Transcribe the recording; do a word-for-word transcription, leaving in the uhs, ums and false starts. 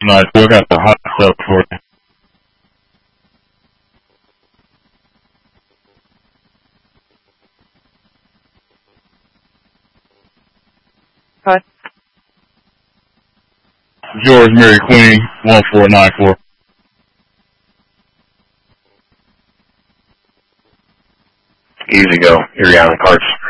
Nice. We got the hot stuff for you. Hi. George Mary Queen, one four nine four. Easy go. Here you on the cards.